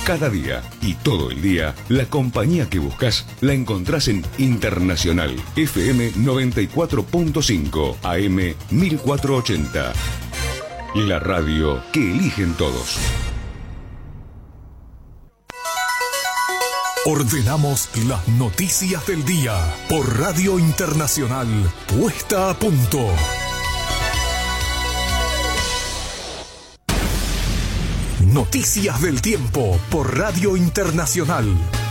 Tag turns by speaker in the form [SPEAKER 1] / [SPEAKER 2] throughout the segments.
[SPEAKER 1] Cada día y todo el día, la compañía que buscas la encontrás en Internacional FM 94.5 AM 1480. La radio que eligen todos.
[SPEAKER 2] Ordenamos las noticias del día por Radio Internacional, puesta a punto. Noticias del tiempo por Radio Internacional.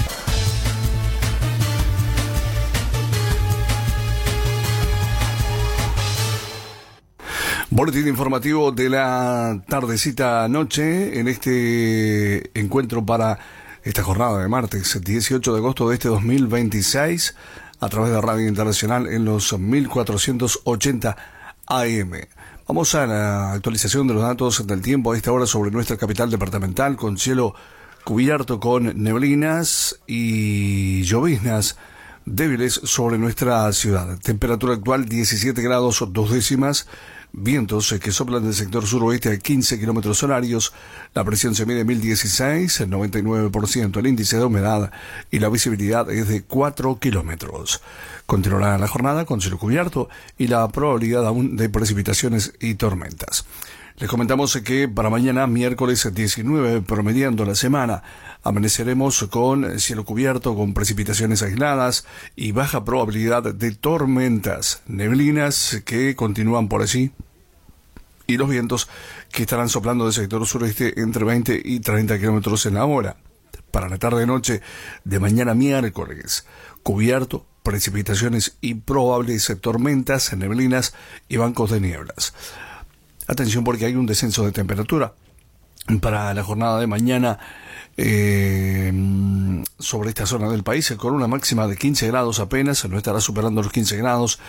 [SPEAKER 3] Boletín informativo de la tardecita noche en este encuentro para esta jornada de martes 18 de agosto de este 2026 a través de Radio Internacional en los 1480 AM. Vamos a la actualización de los datos del tiempo a esta hora sobre nuestra capital departamental, con cielo cubierto con neblinas y lloviznas débiles sobre nuestra ciudad. Temperatura actual 17 grados 2 décimas. Vientos que soplan del sector suroeste a 15 kilómetros horarios. La presión se mide 1016, el 99%. El índice de humedad y la visibilidad es de 4 kilómetros. Continuará la jornada con cielo cubierto y la probabilidad aún de precipitaciones y tormentas. Les comentamos que para mañana, miércoles 19, promediando la semana, amaneceremos con cielo cubierto, con precipitaciones aisladas y baja probabilidad de tormentas, neblinas que continúan por allí y los vientos que estarán soplando del sector sureste entre 20 y 30 kilómetros en la hora. Para la tarde-noche de mañana miércoles, cubierto, precipitaciones y probables tormentas, neblinas y bancos de nieblas. Atención porque hay un descenso de temperatura para la jornada de mañana sobre esta zona del país, con una máxima de 15 grados apenas, no estará superando los 15 grados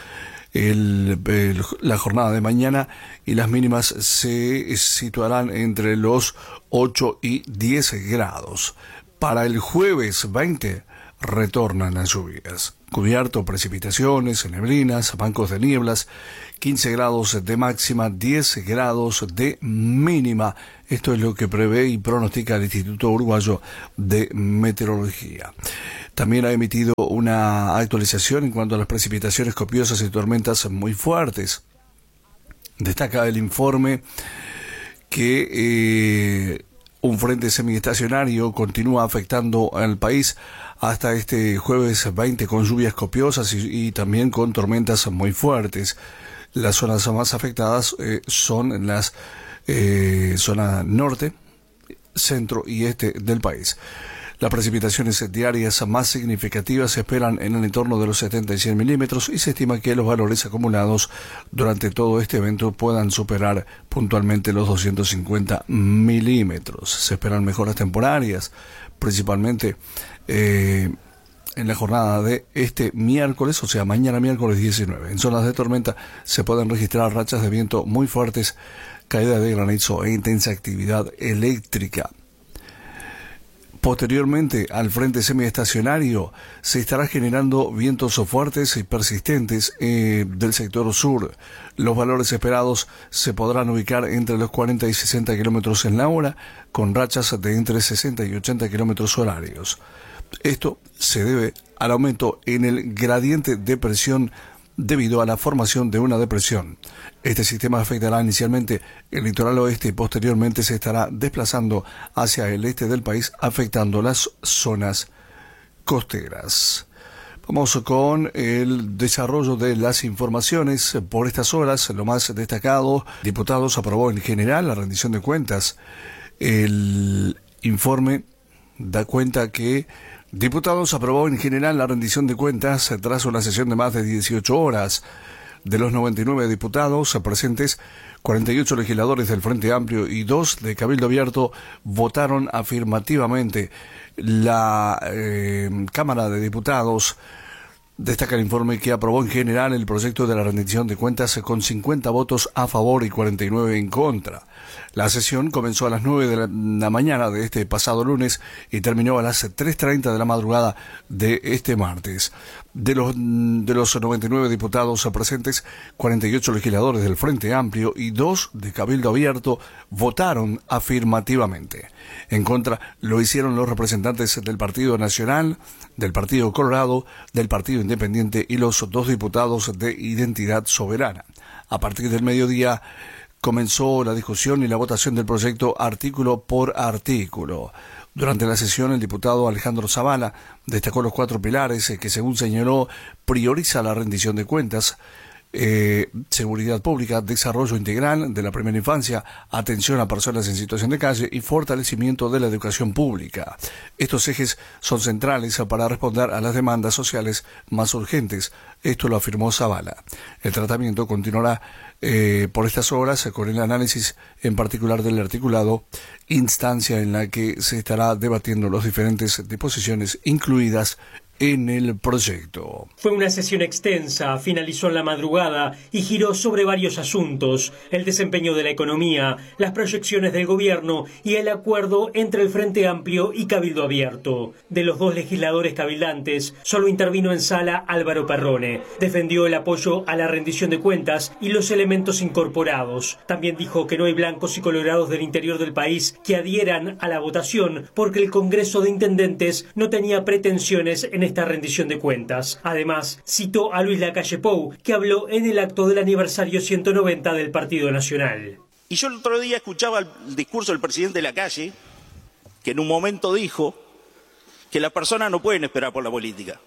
[SPEAKER 3] la jornada de mañana, y las mínimas se situarán entre los 8 y 10 grados. Para el jueves 20 retornan las lluvias. Cubierto, precipitaciones, neblinas, bancos de nieblas, 15 grados de máxima, 10 grados de mínima. Esto es lo que prevé y pronostica el Instituto Uruguayo de Meteorología. También ha emitido una actualización en cuanto a las precipitaciones copiosas y tormentas muy fuertes. Destaca el informe que un frente semiestacionario continúa afectando al país hasta este jueves 20 con lluvias copiosas y también con tormentas muy fuertes. Las zonas más afectadas son las zona norte, centro y este del país. Las precipitaciones diarias más significativas se esperan en el entorno de los 70 y 100 milímetros y se estima que los valores acumulados durante todo este evento puedan superar puntualmente los 250 milímetros. Se esperan mejoras temporarias, principalmente en la jornada de este miércoles, o sea, mañana miércoles 19. En zonas de tormenta se pueden registrar rachas de viento muy fuertes, caída de granizo e intensa actividad eléctrica. Posteriormente al frente semiestacionario se estará generando vientos fuertes y persistentes del sector sur. Los valores esperados se podrán ubicar entre los 40 y 60 kilómetros en la hora, con rachas de entre 60 y 80 kilómetros horarios. Esto se debe al aumento en el gradiente de presión debido a la formación de una depresión. Este sistema afectará inicialmente el litoral oeste y posteriormente se estará desplazando hacia el este del país, afectando las zonas costeras. Vamos con el desarrollo de las informaciones por estas horas. Lo más destacado: diputados aprobó en general la rendición de cuentas. El informe da cuenta que diputados aprobó en general la rendición de cuentas tras una sesión de más de 18 horas. De los 99 diputados presentes, 48 legisladores del Frente Amplio y 2 de Cabildo Abierto votaron afirmativamente. La Cámara de Diputados Destaca el informe que aprobó en general el proyecto de la rendición de cuentas con 50 votos a favor y 49 en contra. La sesión comenzó a las 9 de la mañana de este pasado lunes y terminó a las 3:30 de la madrugada de este martes. De los 99 diputados presentes, 48 legisladores del Frente Amplio y 2 de Cabildo Abierto votaron afirmativamente. En contra lo hicieron los representantes del Partido Nacional, del Partido Colorado, del Partido Independiente y los 2 diputados de Identidad Soberana. A partir del mediodía comenzó la discusión y la votación del proyecto artículo por artículo. Durante la sesión, el diputado Alejandro Zavala destacó los 4 pilares que, según señaló, prioriza la rendición de cuentas: seguridad pública, desarrollo integral de la primera infancia, atención a personas en situación de calle y fortalecimiento de la educación pública. Estos ejes son centrales para responder a las demandas sociales más urgentes. Esto lo afirmó Zavala. El tratamiento continuará por estas horas con el análisis en particular del articulado, instancia en la que se estará debatiendo las diferentes disposiciones incluidas en el proyecto.
[SPEAKER 4] Fue una sesión extensa, finalizó en la madrugada y giró sobre varios asuntos: el desempeño de la economía, las proyecciones del gobierno y el acuerdo entre el Frente Amplio y Cabildo Abierto. De los 2 legisladores cabildantes, solo intervino en sala Álvaro Perrone. Defendió el apoyo a la rendición de cuentas y los elementos incorporados. También dijo que no hay blancos y colorados del interior del país que adhieran a la votación porque el Congreso de Intendentes no tenía pretensiones en esta rendición de cuentas. Además, citó a Luis Lacalle Pou, que habló en el acto del aniversario 190 del Partido Nacional.
[SPEAKER 5] Y yo el otro día escuchaba el discurso del presidente Lacalle, que en un momento dijo que las personas no pueden esperar por la política,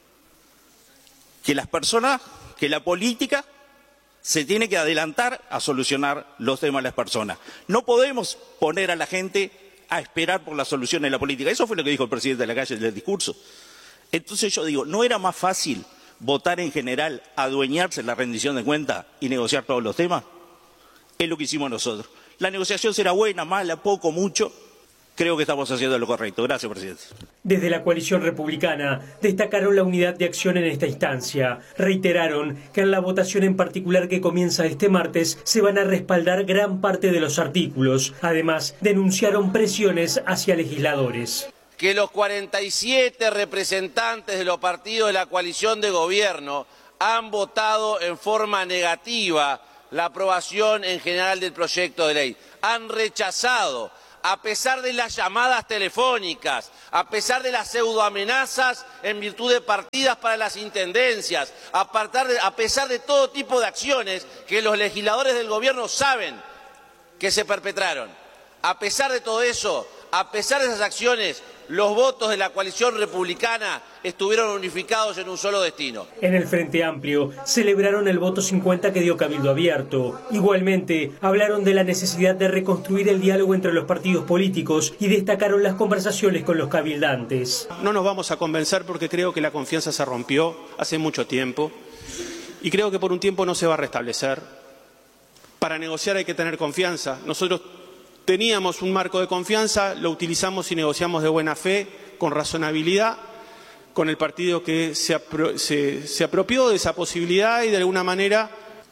[SPEAKER 5] que la política se tiene que adelantar a solucionar los temas de las personas. No podemos poner a la gente a esperar por la solución de la política. Eso fue lo que dijo el presidente Lacalle en el discurso. Entonces yo digo, ¿no era más fácil votar en general, adueñarse la rendición de cuentas y negociar todos los temas? Es lo que hicimos nosotros. La negociación será buena, mala, poco, mucho. Creo que estamos haciendo lo correcto. Gracias, presidente.
[SPEAKER 4] Desde la coalición republicana destacaron la unidad de acción en esta instancia. Reiteraron que en la votación en particular que comienza este martes se van a respaldar gran parte de los artículos. Además, denunciaron presiones hacia legisladores.
[SPEAKER 6] Que los 47 representantes de los partidos de la coalición de gobierno han votado en forma negativa la aprobación en general del proyecto de ley. Han rechazado, a pesar de las llamadas telefónicas, a pesar de las pseudoamenazas en virtud de partidas para las intendencias, a pesar de todo tipo de acciones que los legisladores del gobierno saben que se perpetraron. A pesar de todo eso, a pesar de esas acciones, los votos de la coalición republicana estuvieron unificados en un solo destino.
[SPEAKER 4] En el Frente Amplio celebraron el voto 50 que dio Cabildo Abierto. Igualmente, hablaron de la necesidad de reconstruir el diálogo entre los partidos políticos y destacaron las conversaciones con los cabildantes.
[SPEAKER 7] No nos vamos a convencer porque creo que la confianza se rompió hace mucho tiempo y creo que por un tiempo no se va a restablecer. Para negociar hay que tener confianza. Nosotros teníamos un marco de confianza, lo utilizamos y negociamos de buena fe, con razonabilidad, con el partido que se apropió de esa posibilidad y de alguna manera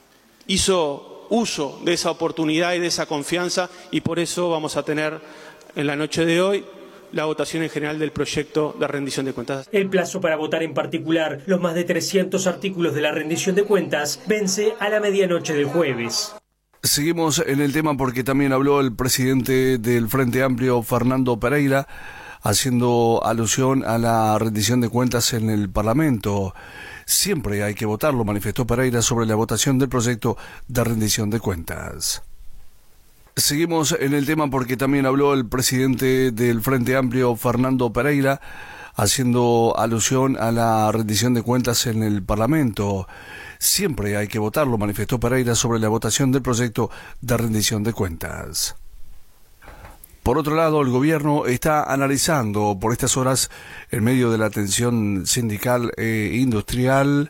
[SPEAKER 7] hizo uso de esa oportunidad y de esa confianza, y por eso vamos a tener en la noche de hoy la votación en general del proyecto de rendición de cuentas.
[SPEAKER 4] El plazo para votar en particular los más de 300 artículos de la rendición de cuentas vence a la medianoche del jueves.
[SPEAKER 3] Seguimos en el tema porque también habló el presidente del Frente Amplio, Fernando Pereira, haciendo alusión a la rendición de cuentas en el Parlamento. Siempre hay que votarlo, manifestó Pereira sobre la votación del proyecto de rendición de cuentas. Seguimos en el tema porque también habló el presidente del Frente Amplio, Fernando Pereira, haciendo alusión a la rendición de cuentas en el Parlamento. Siempre hay que votarlo, manifestó Pereira sobre la votación del proyecto de rendición de cuentas. Por otro lado, el gobierno está analizando por estas horas, en medio de la tensión sindical e industrial,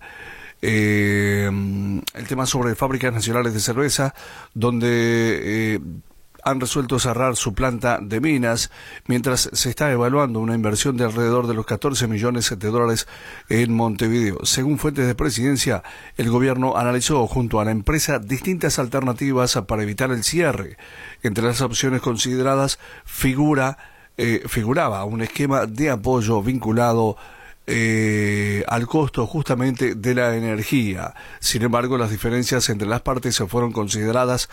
[SPEAKER 3] el tema sobre fábricas nacionales de cerveza, donde han resuelto cerrar su planta de minas, mientras se está evaluando una inversión de alrededor de los 14 millones de dólares en Montevideo. Según fuentes de Presidencia, el gobierno analizó junto a la empresa distintas alternativas para evitar el cierre. Entre las opciones consideradas figuraba un esquema de apoyo vinculado al costo justamente de la energía. Sin embargo, las diferencias entre las partes se fueron consideradas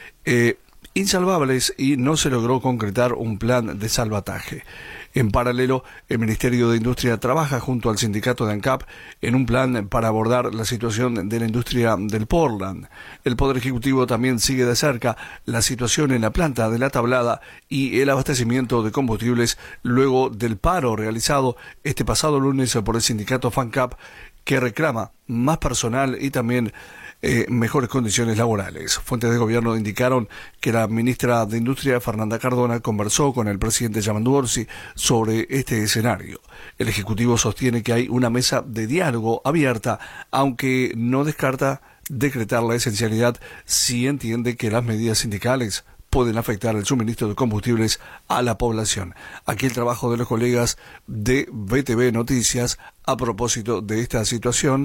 [SPEAKER 3] insalvables y no se logró concretar un plan de salvataje. En paralelo, el Ministerio de Industria trabaja junto al sindicato de ANCAP en un plan para abordar la situación de la industria del Portland. El Poder Ejecutivo también sigue de cerca la situación en la planta de La Tablada y el abastecimiento de combustibles luego del paro realizado este pasado lunes por el sindicato FANCAP, que reclama más personal y también mejores condiciones laborales. Fuentes de gobierno indicaron que la ministra de Industria, Fernanda Cardona, conversó con el presidente Yamandu Orsi sobre este escenario. El Ejecutivo sostiene que hay una mesa de diálogo abierta, aunque no descarta decretar la esencialidad si entiende que las medidas sindicales pueden afectar el suministro de combustibles a la población. Aquí el trabajo de los colegas de BTV Noticias a propósito de esta situación,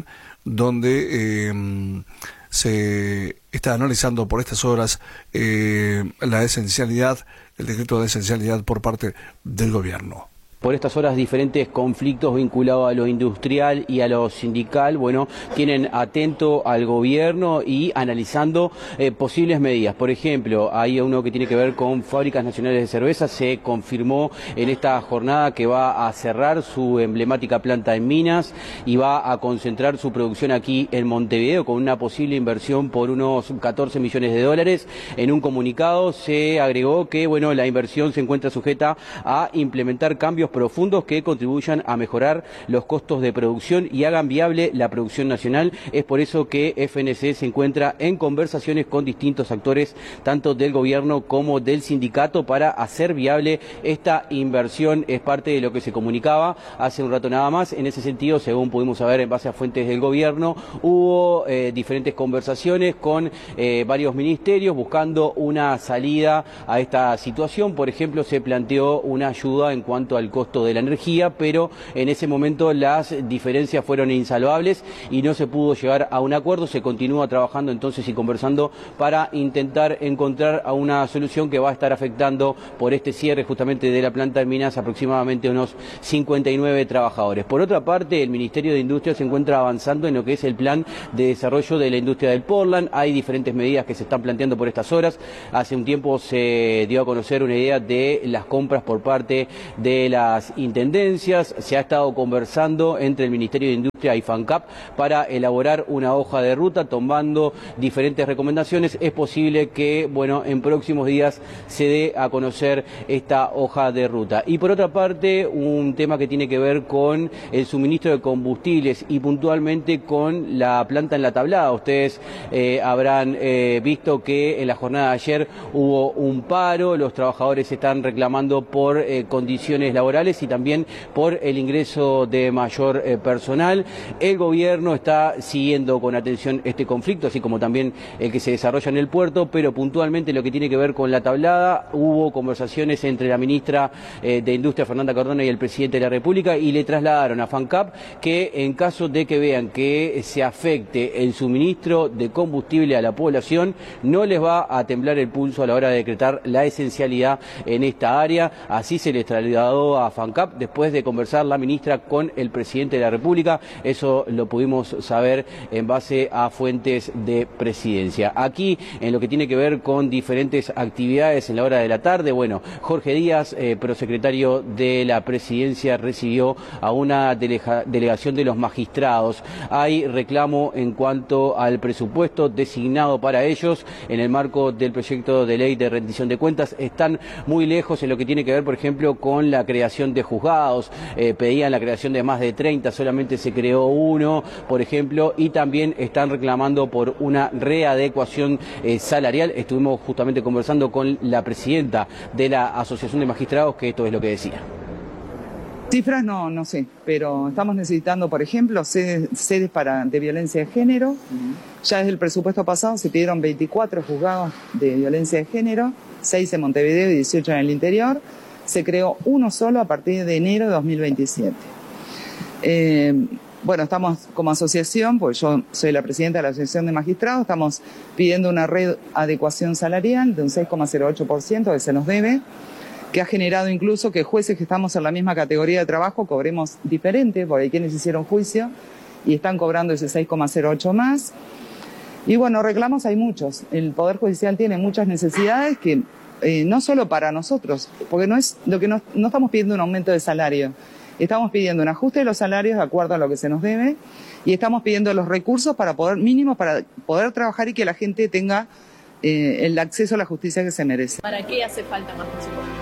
[SPEAKER 3] donde se está analizando por estas horas la esencialidad, el decreto de esencialidad por parte del gobierno.
[SPEAKER 8] Por estas horas diferentes conflictos vinculados a lo industrial y a lo sindical, tienen atento al gobierno y analizando posibles medidas. Por ejemplo, hay uno que tiene que ver con Fábricas Nacionales de Cerveza. Se confirmó en esta jornada que va a cerrar su emblemática planta en Minas y va a concentrar su producción aquí en Montevideo con una posible inversión por unos 14 millones de dólares. En un comunicado se agregó que la inversión se encuentra sujeta a implementar cambios profundos que contribuyan a mejorar los costos de producción y hagan viable la producción nacional. Es por eso que FNC se encuentra en conversaciones con distintos actores, tanto del gobierno como del sindicato, para hacer viable esta inversión. Es parte de lo que se comunicaba hace un rato nada más. En ese sentido, según pudimos saber en base a fuentes del gobierno, hubo diferentes conversaciones con varios ministerios buscando una salida a esta situación. Por ejemplo, se planteó una ayuda en cuanto al costo de la energía, pero en ese momento las diferencias fueron insalvables y no se pudo llegar a un acuerdo. Se continúa trabajando entonces y conversando para intentar encontrar a una solución que va a estar afectando por este cierre justamente de la planta de Minas aproximadamente unos 59 trabajadores. Por otra parte, el Ministerio de Industria se encuentra avanzando en lo que es el plan de desarrollo de la industria del Portland. Hay diferentes medidas que se están planteando por estas horas. Hace un tiempo se dio a conocer una idea de las compras por parte de las intendencias. Se ha estado conversando entre el Ministerio de Industria y FANCAP para elaborar una hoja de ruta tomando diferentes recomendaciones. Es posible que, en próximos días se dé a conocer esta hoja de ruta. Y por otra parte, un tema que tiene que ver con el suministro de combustibles y puntualmente con la planta en La Tablada. Ustedes habrán visto que en la jornada de ayer hubo un paro. Los trabajadores están reclamando por condiciones laborales y también por el ingreso de mayor personal. El gobierno está siguiendo con atención este conflicto, así como también el que se desarrolla en el puerto, pero puntualmente lo que tiene que ver con La Tablada, hubo conversaciones entre la ministra de Industria, Fernanda Cardona, y el presidente de la República, y le trasladaron a FANCAP que en caso de que vean que se afecte el suministro de combustible a la población, no les va a temblar el pulso a la hora de decretar la esencialidad en esta área. Así se les trasladó a FANCAP después de conversar la ministra con el presidente de la República. Eso lo pudimos saber en base a fuentes de Presidencia. Aquí, en lo que tiene que ver con diferentes actividades en la hora de la tarde, Jorge Díaz, prosecretario de la Presidencia, recibió a una delegación de los magistrados. Hay reclamo en cuanto al presupuesto designado para ellos en el marco del proyecto de ley de rendición de cuentas. Están muy lejos en lo que tiene que ver, por ejemplo, con la creación de juzgados. Pedían la creación de más de 30, solamente se creó uno, por ejemplo, y también están reclamando por una readecuación salarial. Estuvimos justamente conversando con la presidenta de la Asociación de Magistrados, que esto es lo que decía.
[SPEAKER 9] Cifras no sé, pero estamos necesitando, por ejemplo, sedes de violencia de género. Ya desde el presupuesto pasado se pidieron 24 juzgados de violencia de género. 6 en Montevideo y 18 en el interior. Se creó uno solo a partir de enero de 2027. Bueno, estamos como asociación, pues yo soy la presidenta de la Asociación de Magistrados, estamos pidiendo una readecuación salarial de un 6,08% que se nos debe, que ha generado incluso que jueces que estamos en la misma categoría de trabajo cobremos diferente, porque hay quienes hicieron juicio y están cobrando ese 6,08 más. Y bueno, reclamos hay muchos. El Poder Judicial tiene muchas necesidades que no solo para nosotros, porque no estamos pidiendo un aumento de salario, estamos pidiendo un ajuste de los salarios de acuerdo a lo que se nos debe y estamos pidiendo los recursos para poder trabajar y que la gente tenga el acceso a la justicia que se merece.
[SPEAKER 10] ¿Para qué hace falta más presupuesto?